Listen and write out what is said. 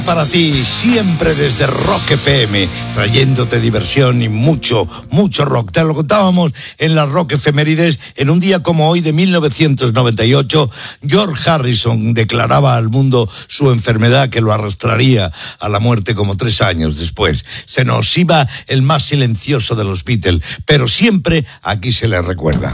Para ti, siempre desde Rock FM, trayéndote diversión y mucho rock. Te lo contábamos en las Rock Efemérides. En un día como hoy de 1998, George Harrison declaraba al mundo su enfermedad que lo arrastraría a la muerte como 3 años después. Se nos iba el más silencioso de los Beatles, pero siempre aquí se le recuerda.